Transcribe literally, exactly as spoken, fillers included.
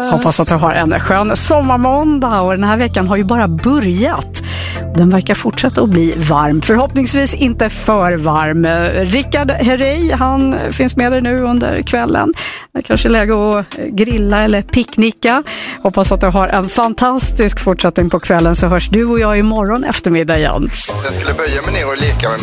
Hoppas att du har en skön sommarmåndag, och den här veckan har ju bara börjat. Den verkar fortsätta att bli varm. Förhoppningsvis inte för varm. Rickard Herrey, han finns med dig nu under kvällen. Det är kanske läge att grilla eller picknicka. Hoppas att du har en fantastisk fortsättning på kvällen, så hörs du och jag imorgon eftermiddag igen. Jag skulle böja mig ner och leka med